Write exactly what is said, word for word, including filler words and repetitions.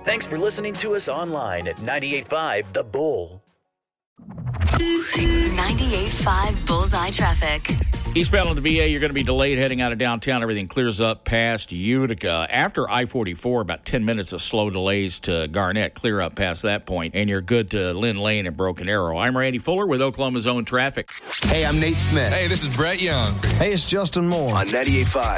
Thanks for listening to us online at ninety-eight point five The Bull. ninety-eight point five Bullseye Traffic. Eastbound on the B A, you're going to be delayed heading out of downtown. Everything clears up past Utica. After I forty-four, about ten minutes of slow delays to Garnett. Clear up past that point, and you're good to Lynn Lane and Broken Arrow. I'm Randy Fuller with Oklahoma's Own Traffic. Hey, I'm Nate Smith. Hey, this is Brett Young. Hey, it's Justin Moore. On ninety-eight point five